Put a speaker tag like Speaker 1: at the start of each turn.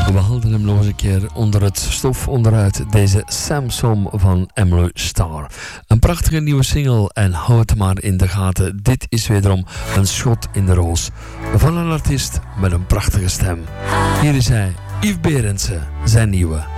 Speaker 1: We haalden hem nog eens een keer onder het stof onderuit. Deze Samsung van Emily Starr. Een prachtige nieuwe single en hou het maar in de gaten. Dit is wederom een schot in de roos. Van een artiest met een prachtige stem. Hier is hij, Yves Berendsen, zijn nieuwe.